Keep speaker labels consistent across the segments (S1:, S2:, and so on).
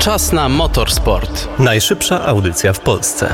S1: Czas na motorsport.
S2: Najszybsza audycja w Polsce.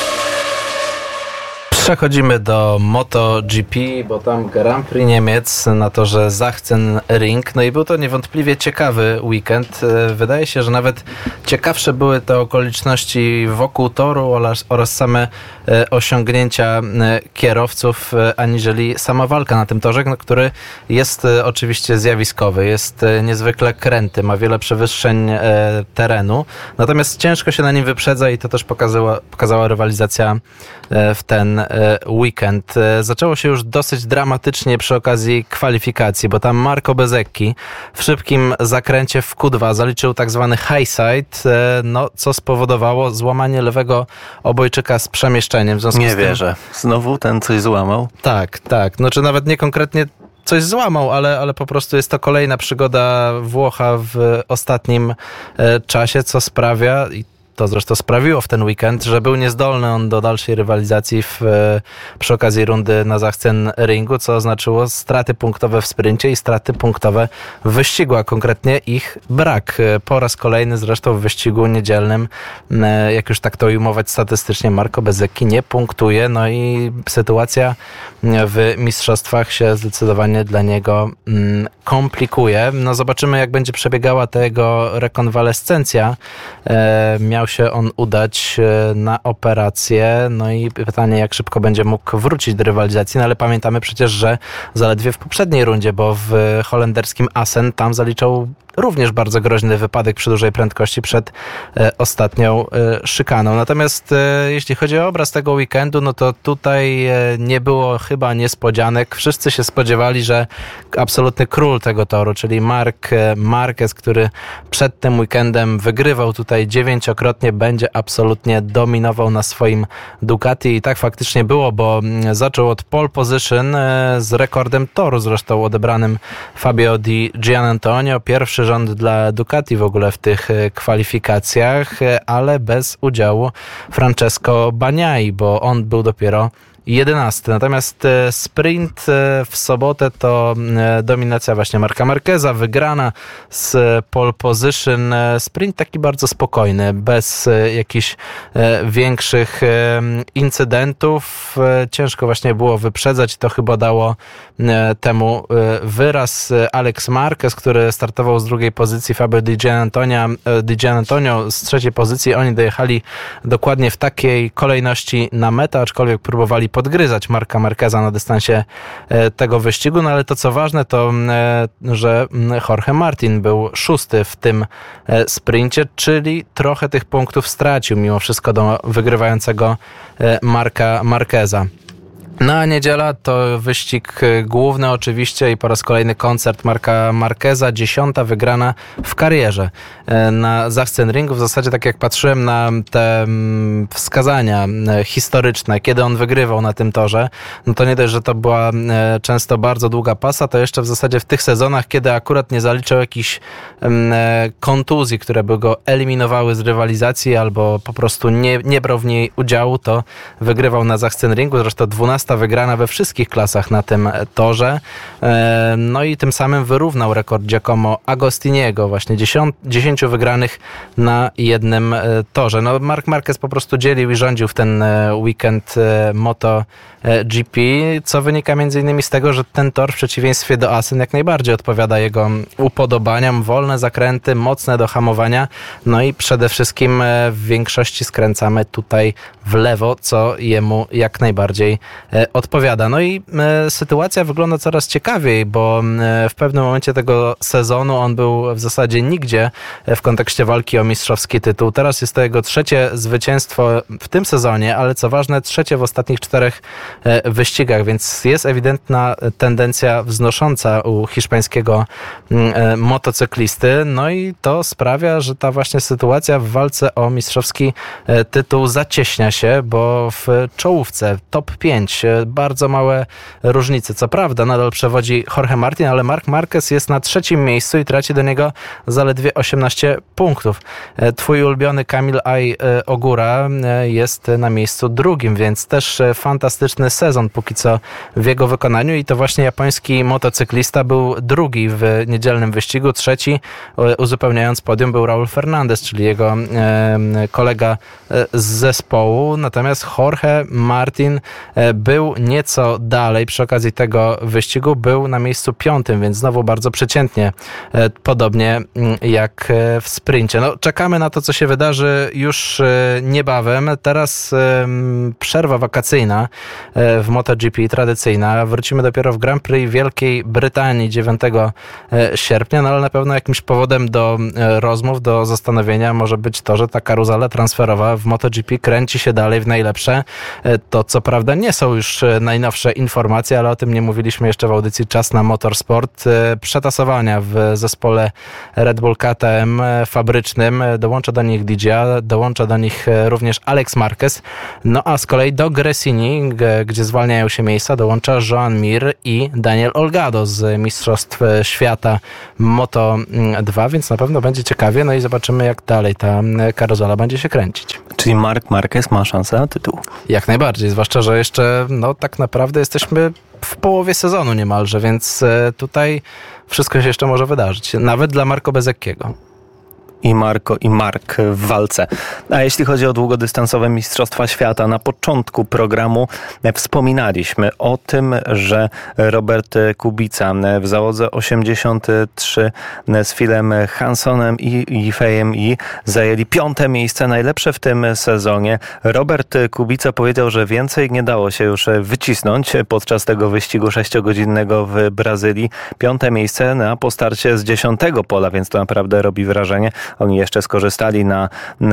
S3: Przechodzimy do MotoGP, bo tam Grand Prix Niemiec na torze Sachsenring. No i był to niewątpliwie ciekawy weekend. Wydaje się, że nawet ciekawsze były te okoliczności wokół toru oraz same osiągnięcia kierowców, aniżeli sama walka na tym torze, który jest oczywiście zjawiskowy, jest niezwykle kręty, ma wiele przewyższeń terenu. Natomiast ciężko się na nim wyprzedza i to też pokazała rywalizacja w ten weekend. Zaczęło się już dosyć dramatycznie przy okazji kwalifikacji, bo tam Marco Bezzecchi w szybkim zakręcie w Q2 zaliczył tak zwany high side, co spowodowało złamanie lewego obojczyka z przemieszczeniem. W związku
S2: Nie
S3: z tym,
S2: wierzę. Znowu ten coś złamał?
S3: Tak. Znaczy nawet nie konkretnie coś złamał, ale po prostu jest to kolejna przygoda Włocha w ostatnim czasie, co sprawia, i to zresztą sprawiło w ten weekend, że był niezdolny on do dalszej rywalizacji przy okazji rundy na Sachsenringu, co oznaczyło straty punktowe w sprincie i straty punktowe w wyścigu, a konkretnie ich brak. Po raz kolejny zresztą w wyścigu niedzielnym, jak już tak to ujmować statystycznie, Marco Bezzecchi nie punktuje, no i sytuacja w mistrzostwach się zdecydowanie dla niego komplikuje. No zobaczymy, jak będzie przebiegała ta jego rekonwalescencja. Miał się on udać na operację, no i pytanie, jak szybko będzie mógł wrócić do rywalizacji, no ale pamiętamy przecież, że zaledwie w poprzedniej rundzie, bo w holenderskim Assen tam zaliczał również bardzo groźny wypadek przy dużej prędkości przed ostatnią szykaną. Natomiast jeśli chodzi o obraz tego weekendu, no to tutaj nie było chyba niespodzianek. Wszyscy się spodziewali, że absolutny król tego toru, czyli Marc Marquez, który przed tym weekendem wygrywał tutaj 9-krotnie, będzie absolutnie dominował na swoim Ducati i tak faktycznie było, bo zaczął od pole position z rekordem toru zresztą odebranym Fabio Di Giannantonio. Pierwszy rząd dla Ducati w ogóle w tych kwalifikacjach, ale bez udziału Francesco Bagnaia, bo on był dopiero 11. Natomiast sprint w sobotę to dominacja właśnie Marca Marqueza, wygrana z pole position. Sprint taki bardzo spokojny, bez jakichś większych incydentów. Ciężko właśnie było wyprzedzać, to chyba dało temu wyraz. Alex Marquez, który startował z drugiej pozycji, Fabio Di Giannantonio z trzeciej pozycji. Oni dojechali dokładnie w takiej kolejności na metę, aczkolwiek próbowali podgryzać Marca Marqueza na dystansie tego wyścigu, no ale to co ważne, to że Jorge Martin był 6. w tym sprincie, czyli trochę tych punktów stracił mimo wszystko do wygrywającego Marca Marqueza. No a niedziela to wyścig główny oczywiście i po raz kolejny koncert Marca Marqueza, 10. wygrana w karierze na Sachsenringu. W zasadzie tak jak patrzyłem na te wskazania historyczne, kiedy on wygrywał na tym torze, no to nie dość, że to była często bardzo długa pasa, to jeszcze w zasadzie w tych sezonach, kiedy akurat nie zaliczał jakichś kontuzji, które by go eliminowały z rywalizacji albo po prostu nie brał w niej udziału, to wygrywał na Sachsenringu. Zresztą 12. wygrana we wszystkich klasach na tym torze. No i tym samym wyrównał rekord Giacomo Agostiniego, właśnie 10 wygranych na jednym torze. No Marc Marquez po prostu dzielił i rządził w ten weekend MotoGP, co wynika między innymi z tego, że ten tor w przeciwieństwie do Assen jak najbardziej odpowiada jego upodobaniom. Wolne zakręty, mocne do hamowania, no i przede wszystkim w większości skręcamy tutaj w lewo, co jemu jak najbardziej odpowiada. No i sytuacja wygląda coraz ciekawiej, bo w pewnym momencie tego sezonu on był w zasadzie nigdzie w kontekście walki o mistrzowski tytuł. Teraz jest to jego trzecie zwycięstwo w tym sezonie, ale co ważne, trzecie w ostatnich 4 wyścigach, więc jest ewidentna tendencja wznosząca u hiszpańskiego motocyklisty. No i to sprawia, że ta właśnie sytuacja w walce o mistrzowski tytuł zacieśnia się, bo w czołówce top 5 bardzo małe różnice. Co prawda nadal przewodzi Jorge Martin, ale Marc Marquez jest na 3. miejscu i traci do niego zaledwie 18 punktów. Twój ulubiony Kamil Ogura jest na miejscu 2, więc też fantastyczny sezon póki co w jego wykonaniu i to właśnie japoński motocyklista był 2 w niedzielnym wyścigu, 3 uzupełniając podium był Raul Fernandez, czyli jego kolega z zespołu. Natomiast Jorge Martin był nieco dalej przy okazji tego wyścigu, był na miejscu 5, więc znowu bardzo przeciętnie, podobnie jak w sprincie. No, czekamy na to, co się wydarzy już niebawem. Teraz przerwa wakacyjna w MotoGP, tradycyjna. Wrócimy dopiero w Grand Prix Wielkiej Brytanii 9 sierpnia, no ale na pewno jakimś powodem do rozmów, do zastanowienia może być to, że ta karuzela transferowa w MotoGP kręci się dalej w najlepsze. To co prawda nie są już najnowsze informacje, ale o tym nie mówiliśmy jeszcze w audycji Czas na Motorsport. Przetasowania w zespole Red Bull KTM fabrycznym. Dołącza do nich Ligia, dołącza do nich również Alex Marquez. No a z kolei do Gresini, gdzie zwalniają się miejsca, dołącza Joan Mir i Daniel Olgado z Mistrzostw Świata Moto2, więc na pewno będzie ciekawie. No i zobaczymy, jak dalej ta karuzela będzie się kręcić.
S2: Czyli Marc Marquez ma szansę na tytuł.
S3: Jak najbardziej, zwłaszcza, że jeszcze tak naprawdę jesteśmy w połowie sezonu niemalże, więc tutaj wszystko się jeszcze może wydarzyć. Nawet dla Marco Bezzecchiego.
S2: I Marco i Mark w walce. A jeśli chodzi o długodystansowe Mistrzostwa Świata, na początku programu wspominaliśmy o tym, że Robert Kubica w załodze 83 z Philem Hansonem i Yifeiem Yi zajęli 5. miejsce, najlepsze w tym sezonie. Robert Kubica powiedział, że więcej nie dało się już wycisnąć podczas tego wyścigu 6-godzinnego w Brazylii. 5. miejsce po starcie z 10. pola, więc to naprawdę robi wrażenie. Oni jeszcze skorzystali na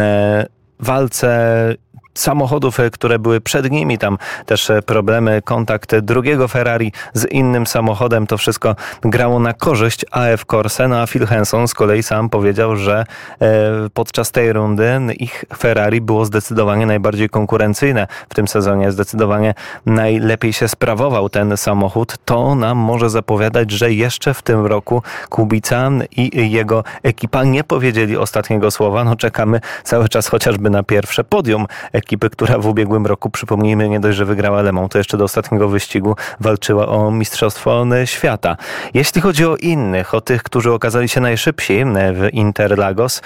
S2: walce samochodów, które były przed nimi, tam też problemy, kontakt drugiego Ferrari z innym samochodem, to wszystko grało na korzyść AF Corse, no a Phil Hanson z kolei sam powiedział, że podczas tej rundy ich Ferrari było zdecydowanie najbardziej konkurencyjne w tym sezonie, zdecydowanie najlepiej się sprawował ten samochód. To nam może zapowiadać, że jeszcze w tym roku Kubica i jego ekipa nie powiedzieli ostatniego słowa. No czekamy cały czas chociażby na pierwsze podium ekipy, która w ubiegłym roku, przypomnijmy, nie dość, że wygrała Le Mans, to jeszcze do ostatniego wyścigu walczyła o Mistrzostwo Świata. Jeśli chodzi o innych, o tych, którzy okazali się najszybsi w Interlagos,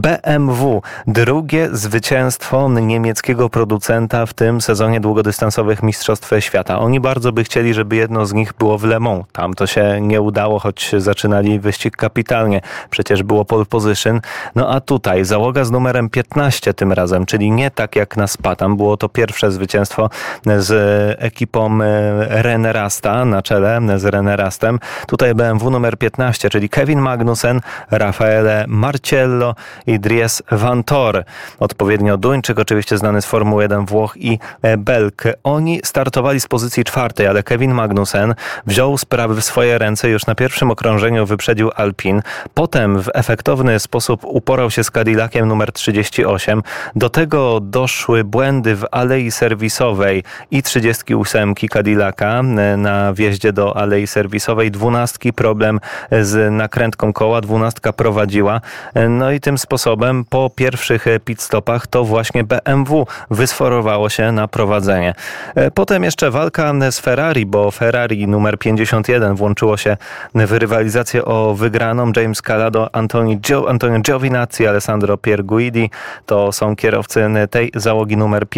S2: BMW, drugie zwycięstwo niemieckiego producenta w tym sezonie długodystansowych Mistrzostw Świata. Oni bardzo by chcieli, żeby jedno z nich było w Le Mans. Tam to się nie udało, choć zaczynali wyścig kapitalnie. Przecież było pole position. No a tutaj załoga z numerem 15 tym razem, czyli nie tak jak na Spa. Tam było to pierwsze zwycięstwo z ekipą René Rasta na czele, z René Rastem. Tutaj BMW numer 15, czyli Kevin Magnussen, Raffaele Marciello i Dries Vanthoor. Odpowiednio Duńczyk, oczywiście znany z Formuły 1, Włoch i Belg. Oni startowali z pozycji 4, ale Kevin Magnussen wziął sprawy w swoje ręce. Już na pierwszym okrążeniu wyprzedził Alpine. Potem w efektowny sposób uporał się z Cadillaciem numer 38. Do tego doszły błędy w alei serwisowej i 38 Cadillaca na wjeździe do alei serwisowej, 12 problem z nakrętką koła, 12 prowadziła. No i tym sposobem po pierwszych pit-stopach to właśnie BMW wysforowało się na prowadzenie. Potem jeszcze walka z Ferrari, bo Ferrari numer 51 włączyło się w rywalizację o wygraną. James Calado, Antonio Giovinazzi, Alessandro Pierguidi to są kierowcy tej załogi numer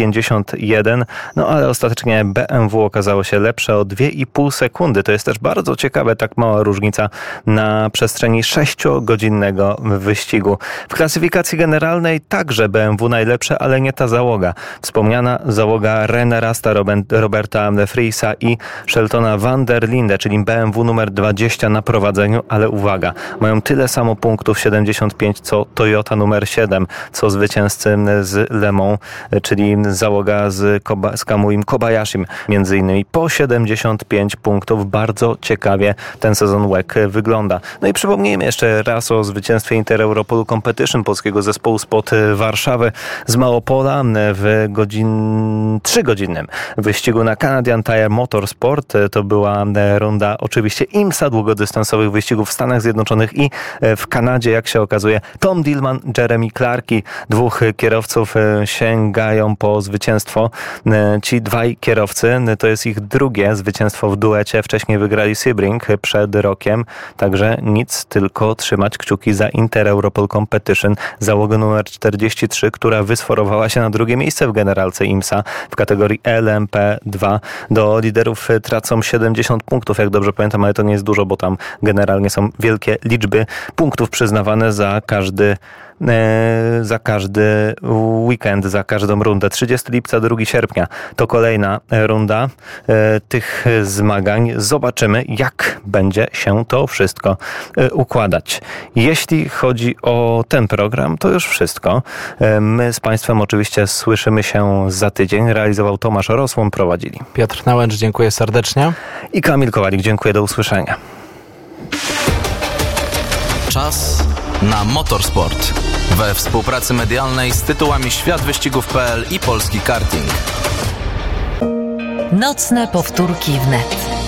S2: 51, no ale ostatecznie BMW okazało się lepsze o 2,5 sekundy. To jest też bardzo ciekawe, tak mała różnica na przestrzeni 6-godzinnego wyścigu. W klasyfikacji generalnej także BMW najlepsze, ale nie ta załoga. Wspomniana załoga René Rasta, Roberta Friesa i Sheltona van der Linde, czyli BMW numer 20 na prowadzeniu, ale uwaga, mają tyle samo punktów, 75, co Toyota numer 7, co zwycięzcy z Le Mans, czyli załoga z Kamuim Kobayashim, między innymi po 75 punktów. Bardzo ciekawie ten sezon WEC wygląda. No i przypomnijmy jeszcze raz o zwycięstwie Inter Europol Competition polskiego zespołu spod Warszawy z Małopola w 3-godzinnym wyścigu na Canadian Tire Motorsport. To była runda oczywiście IMSA, długodystansowych wyścigów w Stanach Zjednoczonych i w Kanadzie. Jak się okazuje, Tom Dillman, Jeremy Clarke, dwóch kierowców sięgają po zwycięstwo. Ci dwaj kierowcy, to jest ich drugie zwycięstwo w duecie. Wcześniej wygrali Sebring przed rokiem, także nic, tylko trzymać kciuki za Inter Europol Competition, załogę numer 43, która wysforowała się na drugie miejsce w generalce IMSA w kategorii LMP2. Do liderów tracą 70 punktów, jak dobrze pamiętam, ale to nie jest dużo, bo tam generalnie są wielkie liczby punktów przyznawane za każdy weekend, za każdą rundę. 30 lipca, 2 sierpnia to kolejna runda tych zmagań. Zobaczymy, jak będzie się to wszystko układać. Jeśli chodzi o ten program, to już wszystko. My z Państwem oczywiście słyszymy się za tydzień. Realizował Tomasz Rosłon, prowadzili
S3: Piotr Nałęcz, dziękuję serdecznie.
S2: I Kamil Kowalik, dziękuję, do usłyszenia.
S1: Czas na motorsport. We współpracy medialnej z tytułami światwyścigów.pl i Polski Karting.
S4: Nocne powtórki wnet.